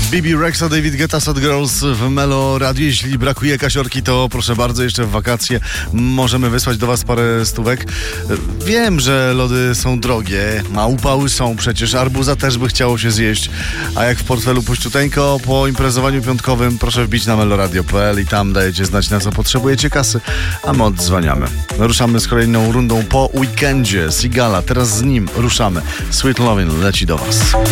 Bibi Rexa, David Guetta, Sad Girls w Melo Radio. Jeśli brakuje kasiorki, to proszę bardzo, jeszcze w wakacje możemy wysłać do was parę stówek. Wiem, że lody są drogie, a upały są przecież, arbuza też by chciało się zjeść, a jak w portfelu puściuteńko, po imprezowaniu piątkowym proszę wbić na meloradio.pl i tam dajecie znać, na co potrzebujecie kasy, a my odzwaniamy. Ruszamy z kolejną rundą po weekendzie. Sigala, teraz z nim ruszamy. Sweet Lovin' leci do was.